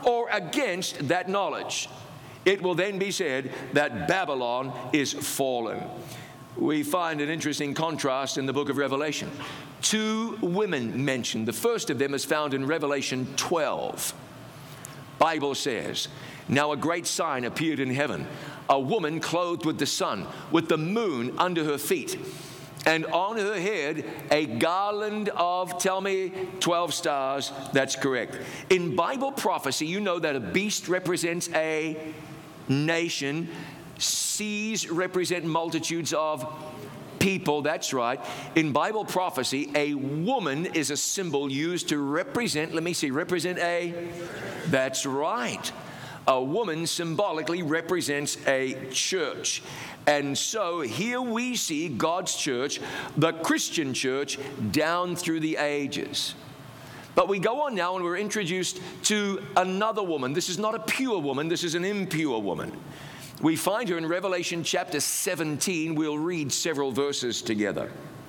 or against that knowledge, it will then be said that Babylon is fallen. We find an interesting contrast in the book of Revelation. Two women mentioned. The first of them is found in Revelation 12. Bible says, "Now a great sign appeared in heaven, a woman clothed with the sun, with the moon under her feet, and on her head a garland of," tell me, 12 stars. That's correct. In Bible prophecy, you know that a beast represents a nation. Seas represent multitudes of people. That's right. In Bible prophecy, a woman is a symbol used to represent, represent a, that's right. A woman symbolically represents a church. And so here we see God's church, the Christian church, down through the ages. But we go on now and we're introduced to another woman. This is not a pure woman, this is an impure woman. We find her in Revelation chapter 17. We'll read several verses together.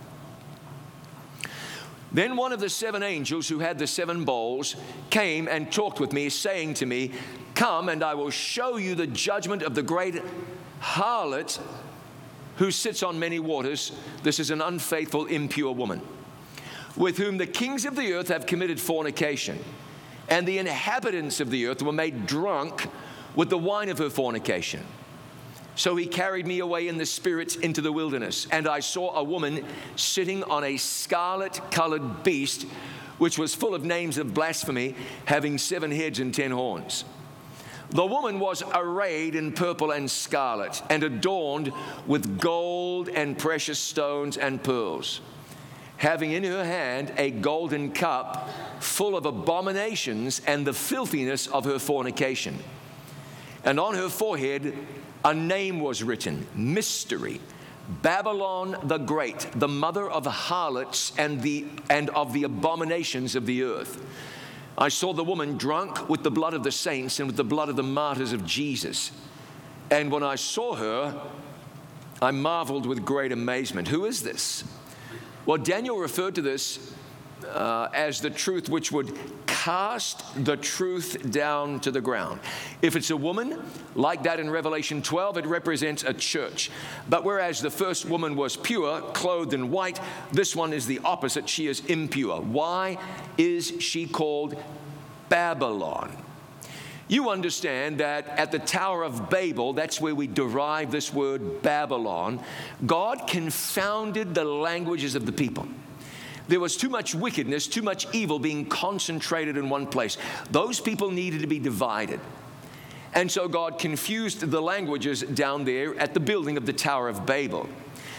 "Then one of the seven angels who had the seven bowls came and talked with me, saying to me, 'Come, and I will show you the judgment of the great harlot who sits on many waters.'" This is an unfaithful, impure woman, "with whom the kings of the earth have committed fornication, and the inhabitants of the earth were made drunk with the wine of her fornication. So he carried me away in the spirit into the wilderness, and I saw a woman sitting on a scarlet-colored beast, which was full of names of blasphemy, having 7 heads and 10 horns. The woman was arrayed in purple and scarlet, and adorned with gold and precious stones and pearls, having in her hand a golden cup full of abominations and the filthiness of her fornication. And on her forehead a name was written, Mystery, Babylon the Great, the mother of harlots and of the abominations of the earth. I saw the woman drunk with the blood of the saints and with the blood of the martyrs of Jesus. And when I saw her, I marveled with great amazement." Who is this? Well, Daniel referred to this as the truth which would cast the truth down to the ground. If it's a woman, like that in Revelation 12, it represents a church. But whereas the first woman was pure, clothed in white, this one is the opposite. She is impure. Why is she called Babylon? You understand that at the Tower of Babel, that's where we derive this word Babylon, God confounded the languages of the people. There was too much wickedness, too much evil being concentrated in one place. Those people needed to be divided. And so God confused the languages down there at the building of the Tower of Babel.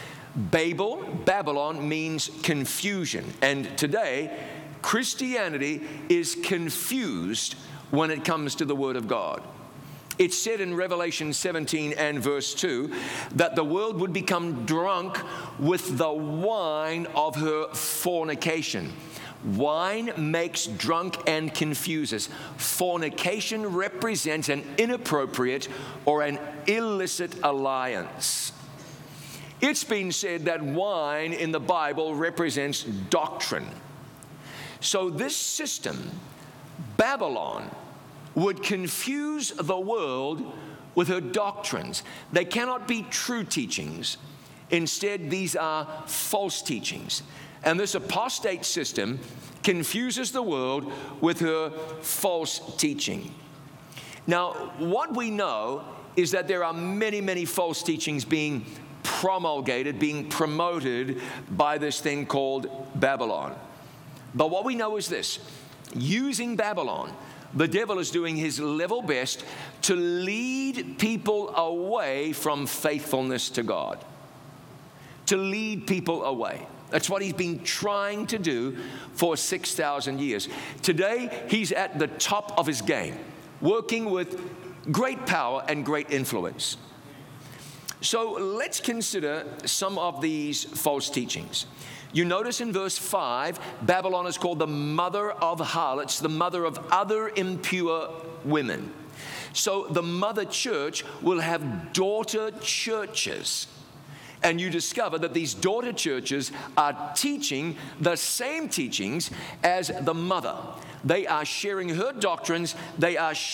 Babylon means confusion. And today, Christianity is confused when it comes to the Word of God. It's said in Revelation 17 and verse 2 that the world would become drunk with the wine of her fornication. Wine makes drunk and confuses. Fornication represents an inappropriate or an illicit alliance. It's been said that wine in the Bible represents doctrine. So this system, Babylon, would confuse the world with her doctrines. They cannot be true teachings. Instead, these are false teachings. And this apostate system confuses the world with her false teaching. Now, what we know is that there are many, many false teachings being promulgated, being promoted by this thing called Babylon. But what we know is this: using Babylon, the devil is doing his level best to lead people away from faithfulness to God. To lead people away. That's what he's been trying to do for 6,000 years. Today, he's at the top of his game, working with great power and great influence. So let's consider some of these false teachings. You notice in verse 5, Babylon is called the mother of harlots, the mother of other impure women. So the mother church will have daughter churches. And you discover that these daughter churches are teaching the same teachings as the mother. They are sharing her doctrines. They are